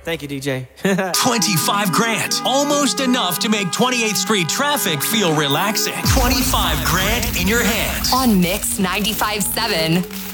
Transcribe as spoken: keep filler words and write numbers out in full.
Thank you, D J. twenty-five grand. Almost enough to make twenty-eighth Street traffic feel relaxing. twenty-five grand in your hand. On Mix ninety-five point seven.